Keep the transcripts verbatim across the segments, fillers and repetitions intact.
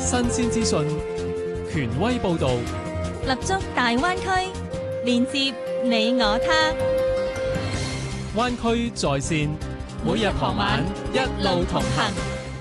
新鮮資訊，權威報導， 立足大灣區，連接你我他。 灣區在線，每日傍晚一路同行。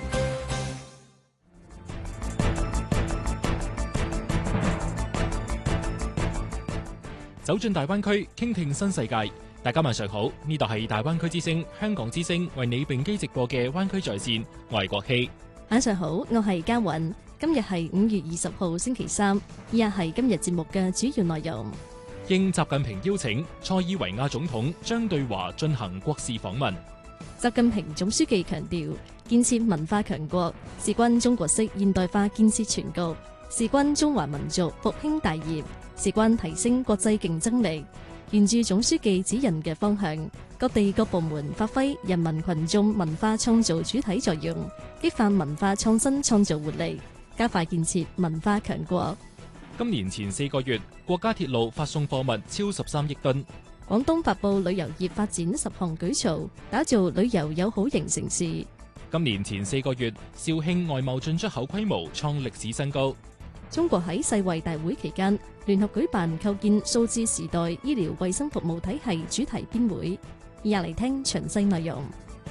走進大灣區，傾聽新世界。大家晚上好，呢度係大灣區之聲、香港之聲為你並機直播嘅灣區在線，我係國希。 晚上好，我係嘉韻。今日係五月二十號星期三，以下係今日節目嘅主要內容。 應習近平邀請，塞爾維亞總統將對華進行國事訪問。 習近平總書記強調，建設文化強國，事關中國式現代化建設全局，事關中華民族復興大業，事關提升國際競爭力。沿住總書記指引嘅方向，各地各部門發揮人民群眾文化創造主體作用，激發文化創新創造活力，加快建設文化強國。 今年前四個月，國家鐵路發送貨物超十三億噸。 廣東發布旅遊業發展十項舉措，打造旅遊友好型城市。 今年前四個月，肇慶外貿進出口規模創歷史新高。 中國喺世衛大會期間聯合舉辦構建數字時代醫療衛生服務體系主題編會。以下嚟聽詳細內容。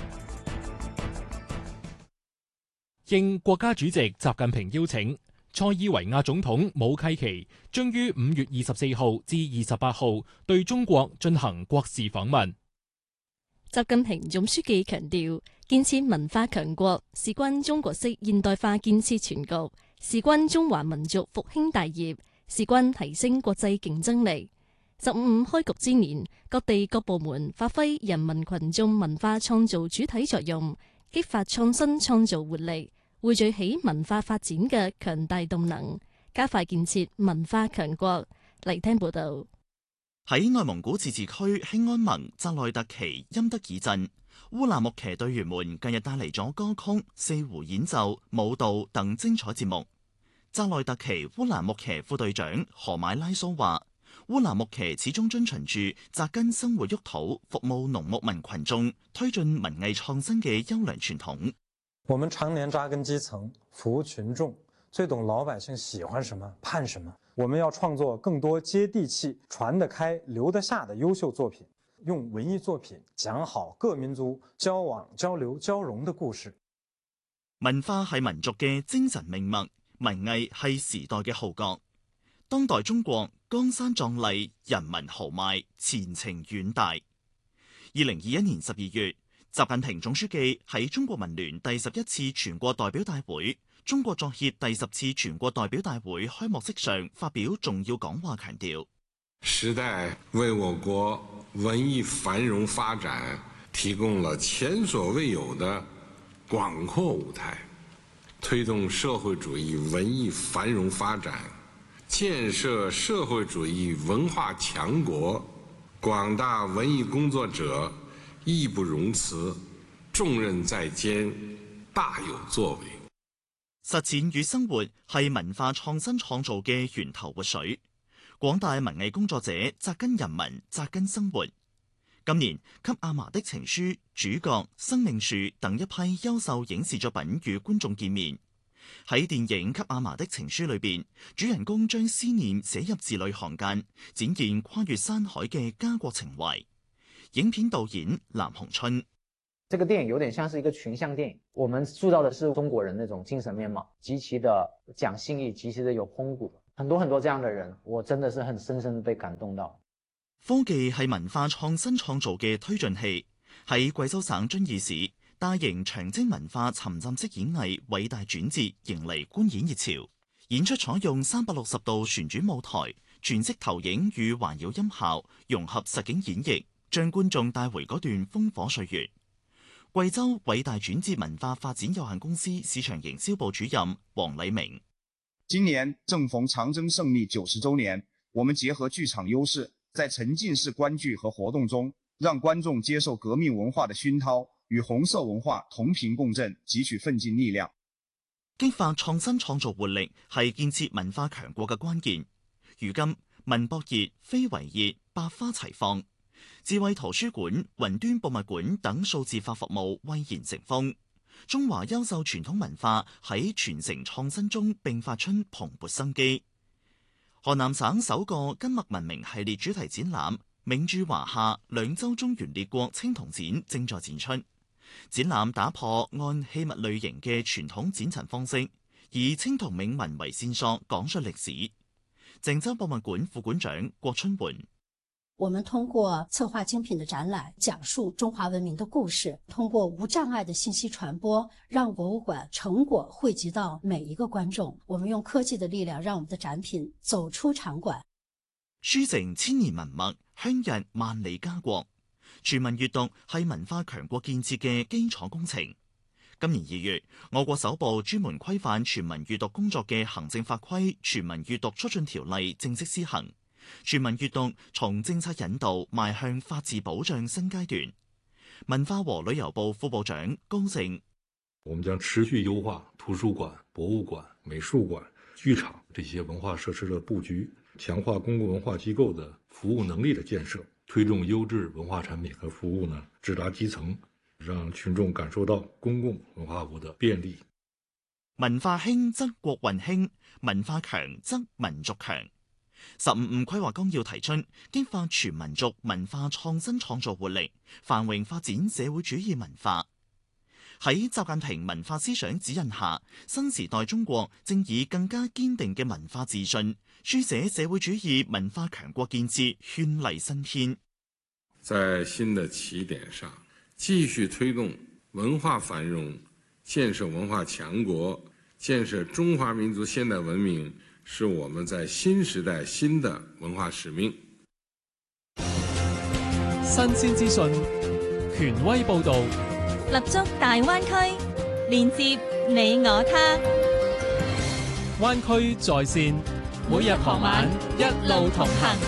應國家主席習近平邀請，塞爾維亞總統武契奇將於五月二十四號至二十八號對中國進行國事訪問。 習近平總書記強調，建設文化強國，事關中國式現代化建設全局，事關中華民族復興大業，事關提升國際競爭力。十五五開局之年，各地各部門發揮人民群眾文化創造主體作用，激發創新創造活力，匯聚起文化發展嘅強大動能，加快建設文化強國。嚟聽報道。 喺內蒙古自治區興安盟扎內特旗欽德爾鎮，烏蘭牧騎隊員們近日帶嚟咗歌曲、四胡演奏、舞蹈等精彩節目。扎內特旗烏蘭牧騎副隊長何買拉蘇話：烏蘭牧騎始終遵循住扎根生活沃土、服務農牧民群眾、推進文藝創新嘅優良傳統。 我們常年扎根基層，服務群眾，最懂老百姓喜歡什麼、盼什麼。我們要創作更多接地氣、傳得開、留得下的優秀作品，用文藝作品講好各民族交往、交流、交融的故事。 文化係民族嘅精神命脈，文藝係時代嘅號角。當代中國江山壯麗，人民豪邁，前程遠大。二零二一年十二月，習近平總書記喺中國文聯第十一次全國代表大會、中國作協第十次全國代表大會開幕式上發表重要講話，強調時代為我國文藝繁榮發展提供了前所未有的廣闊舞台，推動社會主義文藝繁榮發展，建設社會主義文化強國，廣大文藝工作者義不容辭，重任在肩，大有作為。 實踐與生活係文化創新創造嘅源頭活水，廣大文藝工作者扎根人民、扎根生活。今年，給阿嫲的情書、主角、生命樹等一批優秀影視作品與觀眾見面。喺電影《給阿嫲的情書》裏邊，主人公將思念寫入字裏行間，展現跨越山海嘅家國情懷。影片導演藍鴻春。 這個電影有點像是一個群像電影，我們塑造的是中國人那種精神面貌，極其的講信義，極其的有風骨，很多很多這樣的人，我真的是很深深被感動到。 科技係文化創新創造嘅推進器，喺貴州省遵義市，大型長征文化沉浸式演藝偉大轉折，迎嚟觀演熱潮。演出採用三百六十度旋轉舞台、全息投影與環繞音效，融合實景演繹，將觀眾帶回嗰段烽火歲月。貴州偉大轉折文化發展有限公司市場營銷部主任黃禮明： 今年正逢長征勝利九十周年，我們結合劇場優勢，在沉浸式觀劇和活動中，讓觀眾接受革命文化的熏陶，與紅色文化同頻共振，汲取奮進力量。 激發創新創造活力係建設文化強國嘅關鍵。如今文博熱、非遺熱，百花齊放。智慧圖書館、雲端博物館等數字化服務蔚然成風。 中華優秀傳統文化喺傳承創新中並發出蓬勃生機。河南省首個金麥文明系列主題展覽“銘鑄華夏兩洲中原列國青銅展”正在展出。展覽打破按器物類型嘅傳統展陳方式，以青銅銘文為線索講述歷史。鄭州博物館副館長郭春媛： 我們通過策劃精品的展覽，講述中華文明的故事，通過無障礙的信息傳播，讓博物館成果匯集到每一個觀眾。我們用科技的力量，讓我們的展品走出場館。 書成千年文墨，香日萬里家國。全民閱讀係文化強國建設嘅基礎工程。今年二月，我國首部專門規範全民閱讀工作嘅行政法規《全民閱讀促進條例》正式施行。全民閱讀從政策引導邁向法治保障新階段。文化和旅遊部副部長高盛： 我們將持續優化圖書館、博物館、美術館、劇場這些文化設施的布局，強化公共文化機構的服務能力的建設，推動優質文化產品和服務呢直達基層，讓群眾感受到公共文化服務的便利。 文化興則國運興，文化強則民族強。十五五規劃綱要提出，激發全民族文化創新創造活力，繁榮發展社會主義文化。喺習近平文化思想指引下，新時代中國正以更加堅定嘅文化自信，書寫社會主義文化強國建設絢麗新篇。 在新的起點上，繼續推動文化繁榮，建設文化強國，建設中華民族現代文明，是我們在新時代新的文化使命。 新鮮資訊，權威報導， 立足大灣區，連接你我他。 灣區在線，每日傍晚一路同行。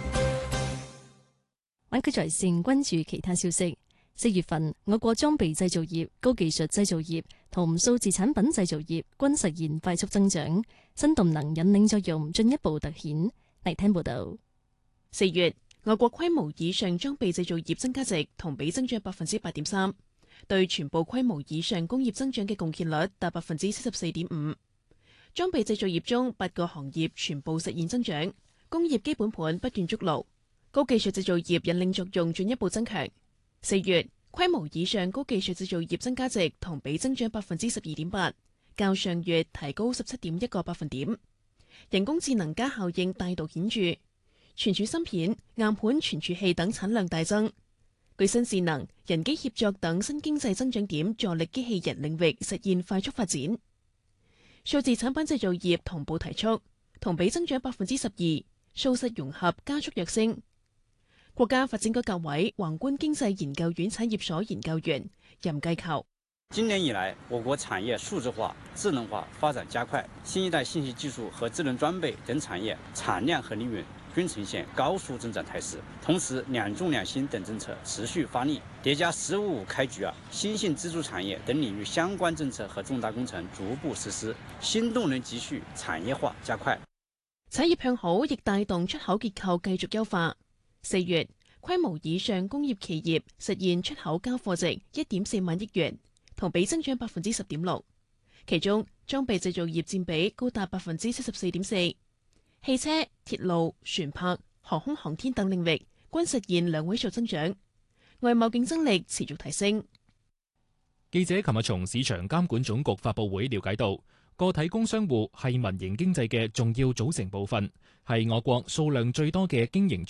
灣區在線關注其他消息。四月份，我國裝備製造業、高技術製造業同數字產品製造業均實現快速增長，新動能引領作用進一步凸顯。嚟聽報道。 四月，我國規模以上裝備製造業增加值同比增長百分之八點三，對全部規模以上工業增長嘅貢獻率達百分之七十四點五。裝備製造業中八個行業全部實現增長，工業基本盤不斷築牢，高技術製造業引領作用進一步增強。四月，規模以上高技術製造業增加值同比增長百分之十二點八，較上月提高十七點一個百分點。人工智能加效應帶動顯著，存儲芯片、硬盤存儲器等產量大增。具新智能、人機協作等新經濟增長點助力機器人領域實現快速發展。數字產品製造業同步提速，同比增長百分之十二，數實融合加速躍升。國家發展改革委宏觀經濟研究院產業所研究員任繼求： 今年以來，我國產業數字化、智能化發展加快，新一代信息技術和智能裝備等產業產量和利潤均呈現高速增長態勢。同時，兩重兩新等政策持續發力，疊加“十五五”開局啊，新興支柱產業等領域相關政策和重大工程逐步實施，新動能繼續產業化加快。 產業向好亦帶動出口結構繼續優化。四月，規模以上工業企業實現出口交貨值一點四萬億元，同比增長百分之十點六。其中，裝備製造業佔比高達百分之七十四點四，汽車、鐵路、船舶、航空航天等領域均實現兩位數增長，外貿競爭力持續提升。 記者琴日從市場監管總局發佈會了解到，個體工商戶係民營經濟嘅重要組成部分，係我國數量最多嘅經營